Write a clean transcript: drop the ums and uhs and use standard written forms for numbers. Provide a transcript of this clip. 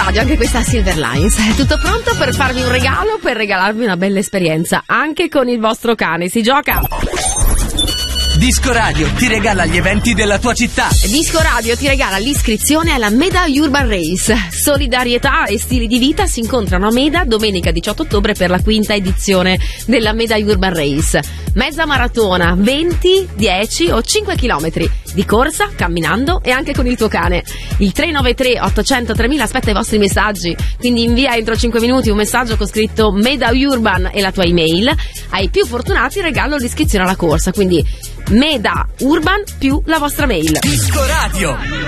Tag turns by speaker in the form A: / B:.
A: radio, anche questa Silver Lines. È tutto pronto per farvi un regalo, per regalarvi una bella esperienza, anche con il vostro cane. Si gioca!
B: Disco Radio ti regala gli eventi della tua città.
A: Disco Radio ti regala l'iscrizione alla Meda Urban Race. Solidarietà e stili di vita si incontrano a Meda domenica 18 ottobre per la 5ª edizione della Meda Urban Race. Mezza maratona, 20, 10 o 5 chilometri di corsa, camminando e anche con il tuo cane. Il 393 800 3000 aspetta i vostri messaggi, quindi invia entro 5 minuti un messaggio con scritto Meda Urban e la tua email. Ai più fortunati regalo l'iscrizione alla corsa, quindi Meda Urban più la vostra mail.
B: Disco Radio.